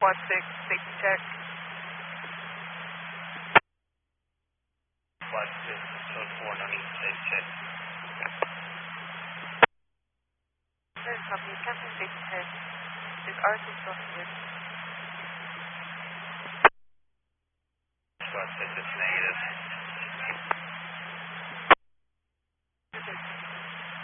Squad 6, safety check. Squad 6, code 4, no need to safety check. Third copy, cancel safety check. Is RC still needed? Squad 6 is negative.